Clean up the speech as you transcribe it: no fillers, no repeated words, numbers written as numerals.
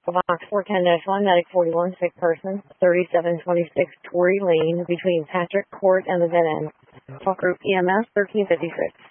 Box 410-1, Medic 41, sick person, 3726 Torrey Lane, between Patrick Court and the Dead End. Call Group EMS 1356.